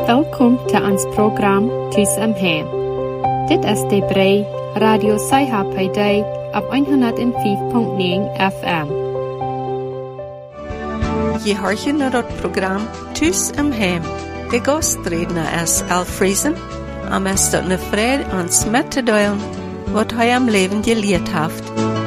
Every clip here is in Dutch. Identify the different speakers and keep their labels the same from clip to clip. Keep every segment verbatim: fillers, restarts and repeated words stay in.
Speaker 1: Welkom til ons program Tus om Hem. Dit is de brei Radio Saiha per dag op honderd vijf komma negen F M.
Speaker 2: Je hoort je naar het programma Tus om Hem. De gastredner is Alfriesen, en is tot een vrede ons met te delen wat hij am leven geleerd heeft.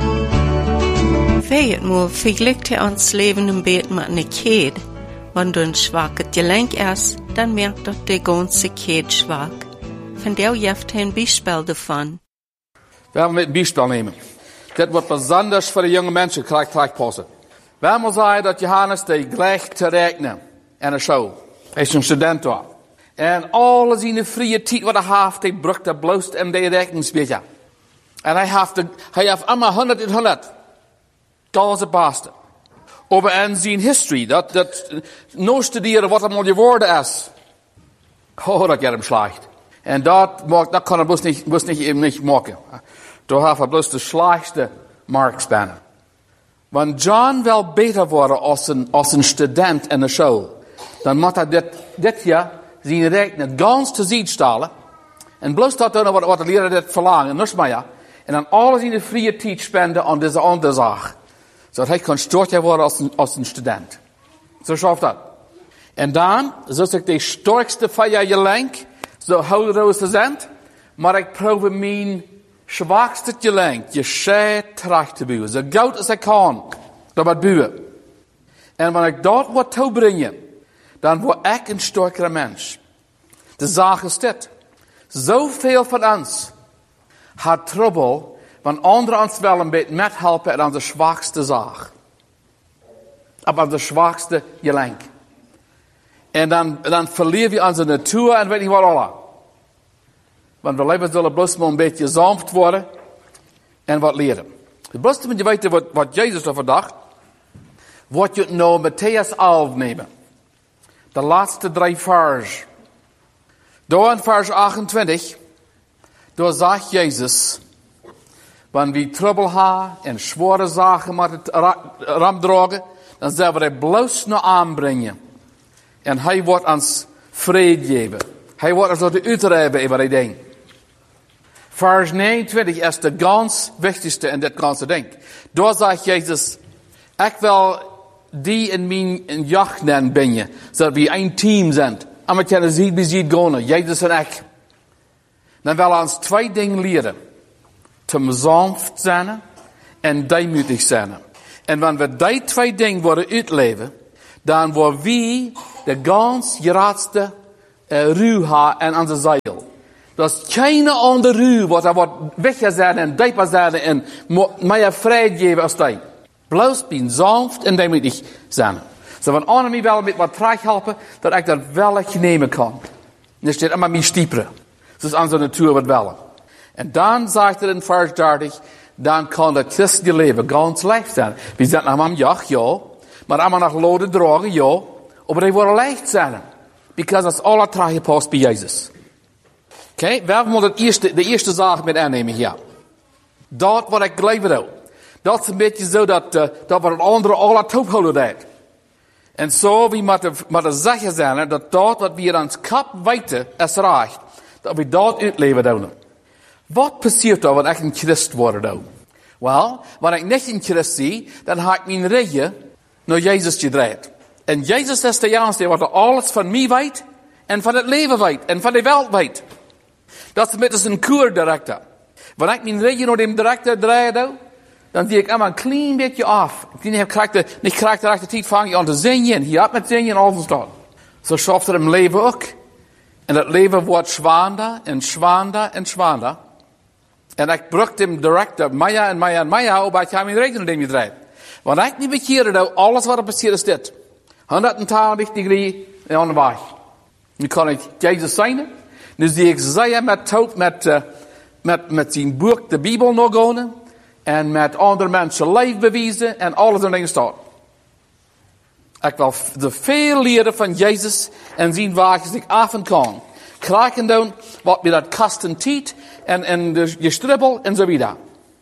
Speaker 2: Wij het moet vergelijkt te ons leven een beetje met een kind. Wanneer een zwakke gelenk is, dan merkt dat de ganze kind zwak. Vandaar heeft hij een bijspel ervan.
Speaker 3: We gaan een bijspel nemen. Dit wordt besonders voor de jonge mensen gelijk terugpassen. We hebben zeggen dat Johannes de gleich te rekenen en een show. Hij is een student daar. En alles in de vrije tijd wat hij heeft, hij brukt de bloest en de rekeningsbeheer. En hij heeft, de, hij heeft allemaal honderd en honderd. Ganze beste. Over en zijn history, dat, dat no studeren wat allemaal geworden is. Oh, dat gaat hem slecht. En dat, dat kan hij bloos niet, bloos niet, even niet maken. Daar heeft hij bloos de slechtste markspannen. Want John wil beter worden als een, als een student in de school. Dan moet hij dit, dit jaar zijn rekenen gans te zien stellen. En bloos dat doen wat, wat de leraar dit verlangen, niks meer. En dan alles in de vrije tijd spenden aan deze andere zaak. Zodat hij kan sterker worden als een, als een student. Zo schaft dat. En dan, zoals ik de sterkste van je gelenk, zo houden te zijn, maar ik probeer mijn zwakste gelenk, je schei terug te buwen. Zo goed als ik kan, dat wat buwen. En wanneer ik dat wat toebrengen, dan word ik een sterkere mens. De zaak is dit. Zoveel van ons had trouble, want anderen ons wel een beetje methelpen aan onze zwakste zaak. Op onze zwakste gelenk. En dan, dan verliezen we onze natuur en weet niet wat alle. Want we leven zullen bloos maar een beetje zanft worden en wat leren. Het bloos moet je weten wat, wat Jezus ervoor dacht. Wat je nou Matthäus elf nemen. De laatste drie vers. Door in vers achtentwintig. Door zegt Jezus. Wanneer we trouble hebben en zware zaken met het ram dragen, dan zullen we het bloos naar aanbrengen. En hij wordt ons vrede geven. Hij wordt ons de uitrijden over die ding. Vers negenentwintig is de gans wichtigste in dit ganse ding. Daar zegt Jezus, ik wil die in mijn in jacht nemen, zodat we een team zijn. En we kunnen zien wie ziet gaan, Jezus en ik. Dan willen we ons twee dingen leren. Te zanft zijn en deemutig zijn. En wanneer we die twee dingen worden uitleven, dan worden we de gans grootste uh, ruw en onze zeil. Dat is geen andere ruw wat er wordt weggezet en dieper zijn en meer vrede geven als die. Bloos ben zanft en deemutig zijn. Zo van anderen mij wel met wat terughelpen, dat ik dat wel nemen kan. Er staat allemaal meer stieperen. Dat is onze natuur wat wel. En dan zegt er in vers dertig, dan kan het christelijke leven ganz licht zijn. We zijn allemaal jacht, ja. Maar allemaal nog loden dragen, ja. Maar die worden licht zijn. Because dat is alle teruggepast bij Jezus. Oké, okay? We hebben de eerste, de eerste zaak met aannemen hier. Dat wat ik geleverd heb. Dat is een beetje zo dat, uh, dat wat het andere alle toephouden deed. En zo, we moeten, moeten zeggen zijn, dat dat wat we aan ons kap weten, is recht. Dat we dat uitleven doen. Wat passiert er wanneer ik een christ word? Wel, wanneer ik niet een christ zie, dan ga ik mijn regen naar Jezus gedraaid. En Jezus is de enige wat alles van mij weet, en van het leven weet, en van de wereld weet. Dat is met een kuurdirector. Wanneer ik mijn regen naar de director draai, dan zie ik allemaal een klein beetje af. Ik krijg de, niet krijg de rechte tijd van je aan te zingen, hier met zingen en alles dat. Zo schaft er een leven ook. En dat leven wordt zwaarder en zwaarder en zwaarder. En ik brug hem director, Maya en Maya en Maya, op ik ga mijn rekening nemen draait. Want ik niet bekeren, alles wat er passiert is dit. honderdtwintig degree en aan de weg. Nu kan ik Jezus zijn. Nu zie ik zij met, met, uh, met, met zijn boek, de Bijbel nog gaan. En met andere mensen leven bewijzen en alles erin staat. Ik wil de veel leren van Jezus en zien waar ik af en kan. Krijgen doen wat we dat kosten tijd en, en de gestribbel en zo wieder.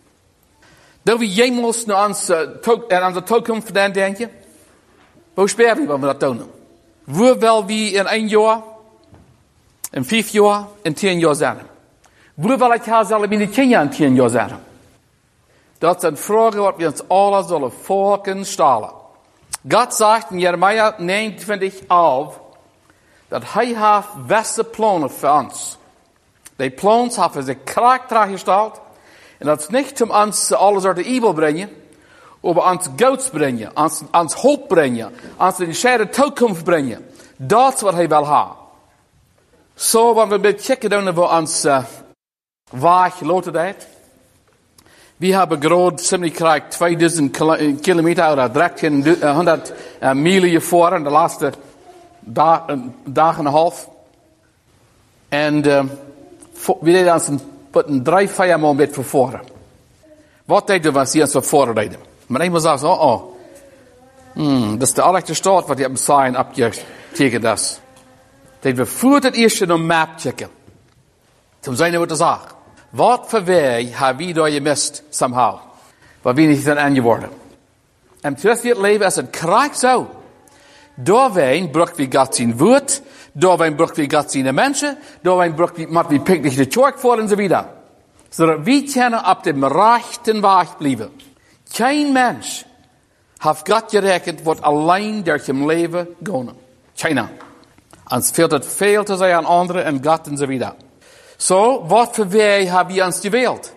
Speaker 3: Dat we jemals naar onze, uh, onze toekomst denken. Hoe spelen we wat we dat doen? Waar wil we in een jaar? in vijf jaar, in tien jaar zijn. Waar wil ik haar zelf in de tien jaar in tien jaar zijn? Dat zijn vragen wat we ons alle zullen volken stellen. God zegt in Jeremia negenentwintig elf dat hij heeft beste plannen voor ons. Die plannen hebben ze karakter gesteld. En dat is niet om ons alles uit de evil brengen, maar ons goeds brengen, ons, ons hoop brengen, ons in de toekomst brengen. Dat is wat hij wil hebben. Zo, wanneer we kijken naar we ons uh, weg loten dat. We hebben groot ziemlich krijg tweeduizend kilometer oder dreihonderd uh, mijlen hiervoor in de laatste dag, een dag en een half. En uh, we deden ons een, een drie, vier maal met vervoeren. Wat deden we als we ons vervoeren deden? Maar iemand zegt, oh oh, hmm, dat is de allereerste stad wat je hebt zijn opgetekend is. Dat we voor het eerst een map checken. Toen zijn we wat te zeggen. Wat voor wij hebben we door gemist, somehow. Waar we niet zijn aangeworden. En terug in het leven is het krijg zo. Doorwijn brukt we God zijn woord. Doorwijn brukt we God zijn mensen. Doorwijn brukt we, moet we pinklich de kerk voor en zo wieder. Zodat we kunnen op de rechten weg blijven. Geen mens heeft God gerekend wat alleen door zijn leven gaan. Geen. Ons fehlt het veel te zijn aan anderen en God en zo wieder. Zo, wat voor wij hebben we ons gewild?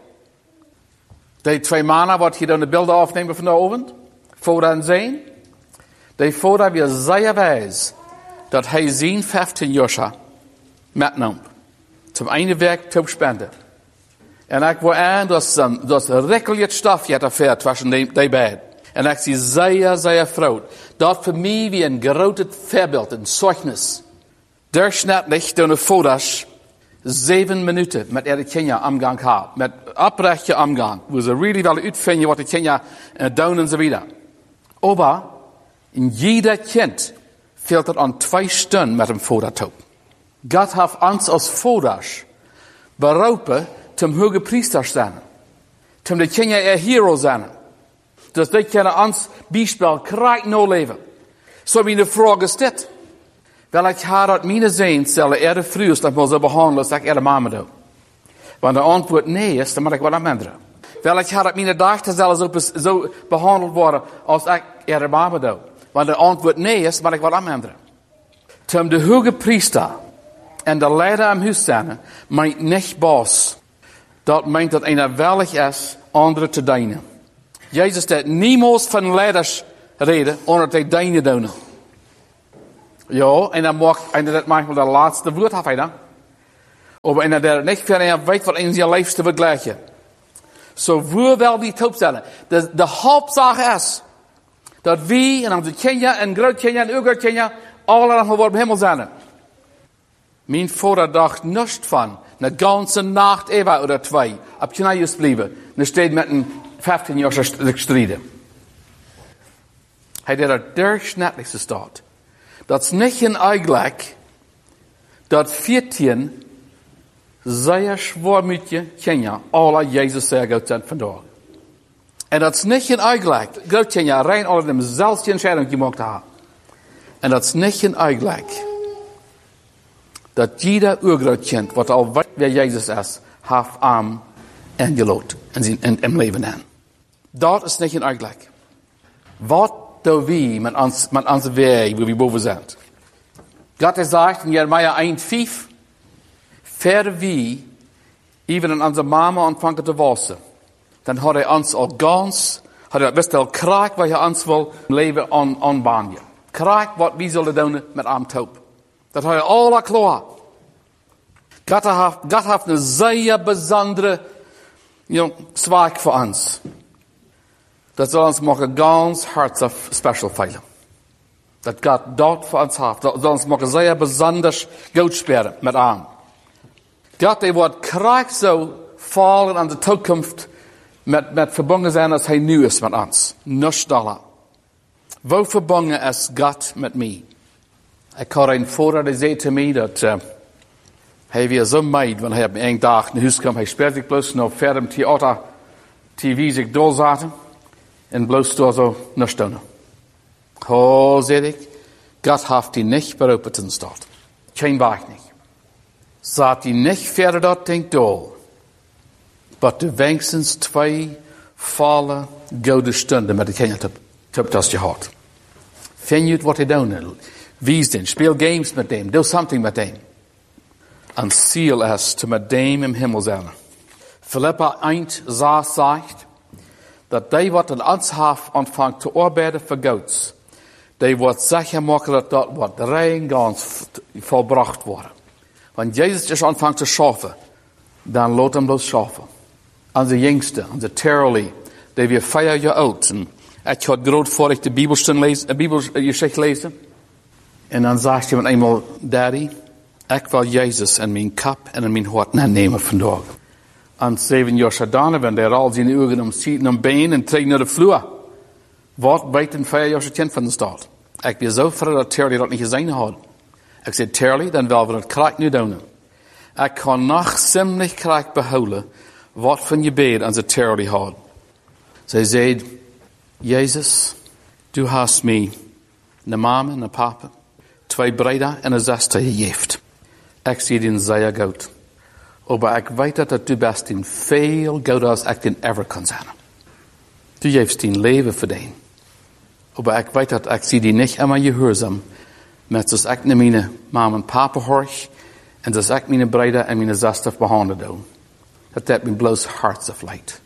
Speaker 3: Die twee mannen wat je dan de beelden afnemen van de avond, voor en zijn, die voordat we zeer wijs dat hij zijn vijftien jaar metnam. Zum einde werk te spenden. En ik wil aan, dat is rekkelijk stof je hebt ervaart tussen die, die beiden. En ik zie zeer, zeer vrolijk. Dat voor mij wie een groot voorbeeld, een zeugnis. Durchschnittlich door de foto's zeven minuten met de kinderen omgang hebben. Met oprechte omgang. Waar ze really willen uitvinden wat de kinderen doen en zo wieder. Maar in jeder kind fehlt het aan twee stunden met een fototoop. God heeft ons als foto's beroepen zum hoge priester zijn. Zum de kinderen er hero zijn. Dus die kunnen ons bijspel krijg no leven. Zo mijn vraag is dit. Wel, ik had dat mijn zin zullen eerder vroegst dat we zo behandelen als ik eerder mama doe. Want de antwoord nee is, dan moet ik wat amenderen. Wel, ik had dat mijn dochter zullen zo, zo behandeld worden als ik eerder mama doe. Want de antwoord nee is, moet ik wat amenderen. Toen de hoge priester en de leider am huis zijn, meint niet boos. Dat meint dat einer wellig is, anderen te dienen. Jezus deed niemals van leiders reden, onder te dienen doen. Ja, en dan mag einer dat manchmal de laatste woord heeft, dan. Maar einer der niet verder weet wat in zijn leven te vergelijken. Zo so, wel die top stellen. De, de hoofdzaak is dat we en onze kinderen en grootkinderen en uw-grootkinderen allemaal worden hemel zijn. Mijn vader dacht niets van een ganze nacht even oder twee op je huis blijven. En steeds met een vijftien jaar strijden. Hij deed het durchschnittelijkste staat. Dat is niet in eigenlijk dat veertien zeer zwaarmoedige kinderen alle Jezus zeer goed zijn vandaag. En dat is niet in eigenlijk grootkinderen rein alle dezelfde entscheiding gemaakt hebben. En dat is niet in eigenlijk dat jeder oergrootkind wat al weet wie Jezus is, heeft arm en geloot en in leven aan. Dat is niet in eigenlijk. Wat doen we met, ons, met onze weg waar we boven zijn? God heeft gezegd in Jeremia één vijf, verder we even in onze mama ontvangen te wassen, dan had hij ons al gans, had hij best wel kraak waar hij ons wil leven aan, aanbanen. Kraak wat we zullen doen met amtoop. Dat had hij al klaar. God heeft, God heeft een zeer bijzondere you know, zwaak voor ons. Dat zal ons maken ganz hart special feilen. Dat God dat voor ons heeft. Dat zal ons maken zeer bijzonder goed spelen met aan. God die wordt kracht zo vallen aan de toekomst met, met verbonden zijn als hij nu is met ons. Niets dollar. Wo verbonden is God met mij? Ik had een vader die zei te mij dat uh, hij weer zo meid, want hij op een dag naar huis kwam, hij speelde zich bloos naar verder met theater, T V zich doorzaten en bloos door zo naar stonden. Oh, zei ik, God heeft die niet beroepen ten staat. Geen wacht niet. zat hij niet verder dat denkt door, maar de wenigstens twee volle gouden stunden met de kinderen hebt als je hart. Vind je het wat hij doen? Wies den, speel games met hem, doe something met hem. En ziel is te met hem im Himmel zijn. Philippa één zes zegt, dat die wat in ons heeft ontvangt te arbeiden voor Gods, die wordt zeker maken dat dat wat rein gans volbracht worden. Want Jezus is ontvangt te schaffen, dan laat hem bloos schaffen. Onze jongste, onze Terrelly, die weer vijf jaar oud. En ik had groot voor ik de Bibelstund lezen, de Bibelgeschichte lezen. En dan zegt hij met eenmaal, Daddy, ik wil Jezus in mijn kap en in mijn hart nemen vandaag. En zeven jaar daarna, daar al zijn ogen om zitten om been en trekken naar de vloer. Wat weet een vijf jaar kind van de stad? Ik ben zo vrij dat Terrelly dat niet gezien had. Ik zei, Terrelly, dan willen we het krijg nu doen. Ik kan nog ziemlich krijg behouden wat van je bed aan ze Terrelly had. Zij zei, Jezus, du hast mij een mama en een papa, twee breder en een zuster gegeven. Ik zie den zeer goed. Maar ik weet dat du best in veel goud als ik den ever kan zijn. Du geeft den leven voor den. Maar ik weet dat ik zie die niet aan mijn gehoorzaam, met zoals ik naar mijn mama en papa hoor, en zoals ik mijn breder en mijn zuster behandeld doe. Dat dat mijn bloos hart afleidt.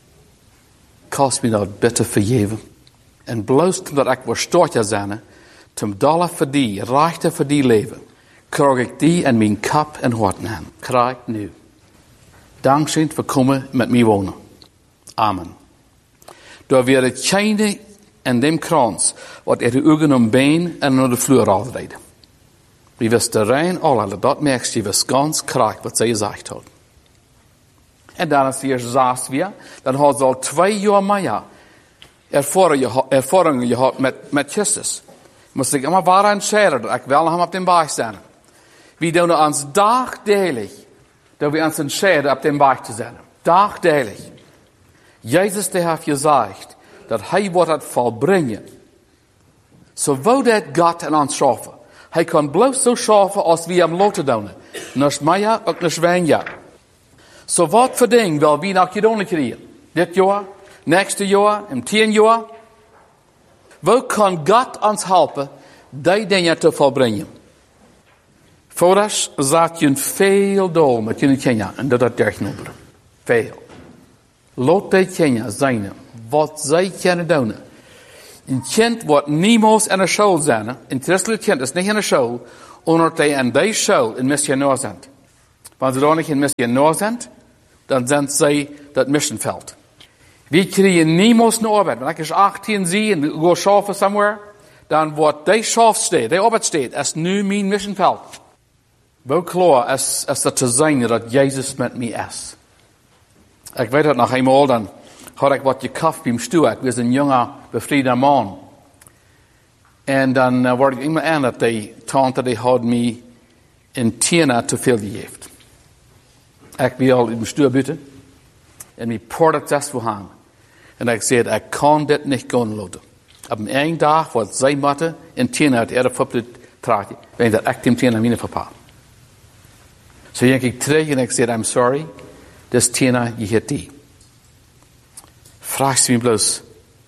Speaker 3: Kost me dat bitter vergeven. En bloos omdat ik was stortje zijn, ten dollar voor die, rechter voor die leven, krijg ik die in mijn kap en hart aan. Krijg nu. Dankzij voor komen met mij wonen. Amen. Door weer het schijnen en dem krans, wat er de ogen om been en naar de vloer afrijden. Wie wist de rein al, dat merkt je wist ganz krijg wat zij gezegd had. En dan is hier zaast weer, dan had ze al twee jaar meer ervaring gehad met, met Christus. Moest ik immer waar entscheiden, dat ik wel hem op den berg staan. We doen ons dagdagelijk, dat we ons entscheiden op den berg te zijn. Dagdagelijk. Jezus die heeft gezegd, dat hij wordt het volbrengen. Zo wou dat God in ons schaffen. Hij kan bloos zo schaffen als we hem laten doen. Niet meer, ook niet weniger. Zo wat voor ding wil we nog gedaan krijgen? Dit jaar, nächste jaar, in tien jaar. Hoe kan God ons helpen die dingen te volbrengen? Voordat zat je veel doel met je kinderen en dat dat dertien over. Veel. Laat die kinderen zijn wat zij kunnen doen. Een kind wordt niemals in een school zijn. Een christelijk kind is niet in een school, omdat hij in die school in missionair zijn. Wanneer ze dan niet in missionair zijn, dan zijn zij dat missionveld. We krijgen niemals een arbeid. Wanneer ik achttien zie en go schaffen somewhere, dan wordt die schafsteed, die arbeidsteed, is nu mijn missionveld. Wel klaar is, is dat te zijn dat Jezus met mij is. Ik weet dat nog eenmaal, dan had ik wat gekocht bij mijn stoel. Ik was een jonge, bevriende man. En dan uh, word ik iemand aan dat die tante die had mij in Tiena te veel gegeven. Ik ben al in mijn stoel buiten. En mijn poort het voor hangen. En ik zei, ik kan dit niet gaan laten. Op een één dag wat zij moeten in Tiena uit de voetbal tragen. Weet dat ik die Tiena mijn papa. Zo ging ik terug en ik zei, I'm sorry. Dus Tiena, je hebt die. Vraag ze me bloos.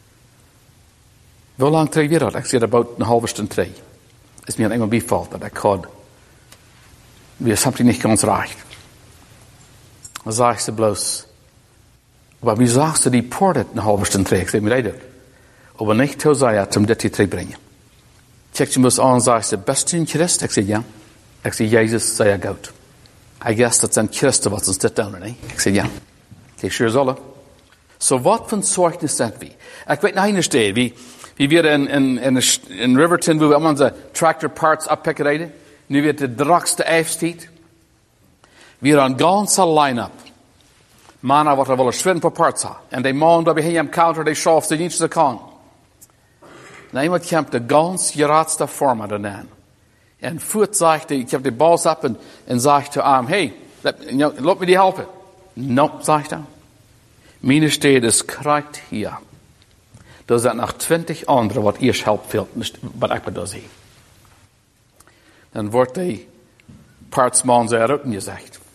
Speaker 3: Hoe lang terug weer dat? Ik zei, about een halve stund terug. Is me eenmaal bevalt dat ik had. Weer something niet ganz recht. Dan zag ze bloos. Maar wie zag ze die poort een halve stund terug? Ik zei, me dat. Maar niet zo zei het om dit te terugbrengen. Kijk ze me aan en zei ze, best u een Christ? Ik zei, ja. Ik zei, Jezus zei ik goed. Hij guess dat zijn Christen wat ons dit doen, nee? Ik zei, ja. Ik sure zullen. So wat voor zorgnis zijn we? Ik weet nog een stad. We, we weer in, in, in, in Riverton, waar we allemaal onze tractor parts oppikken rijden. Nu weer de dragste eifstiet. We hebben een ganse line-up. Mannen wat er willen schwinnen voor parts hebben. En die man daar bij hem counter, die schaft ze niet zo kan. En iemand komt de gans geraadste vormen daarna. En voet zegt, ik heb de bals op en, en zegt te hem, hey, laat me die helpen. Nope, zegt hij. Mijn stad is krijgt hier. Er zijn nog twintig anderen wat eerst helpt veel, wat ik bedoel zie. Dan wordt die partsman zeer ook niet gezegd.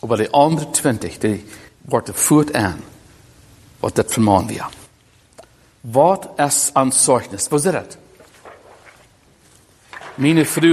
Speaker 3: Och bij de andere twintig, die wordt er voert aan wat dat vermaan weer. Wat is aan zeugnis? Wat is dat? Mijn vrouw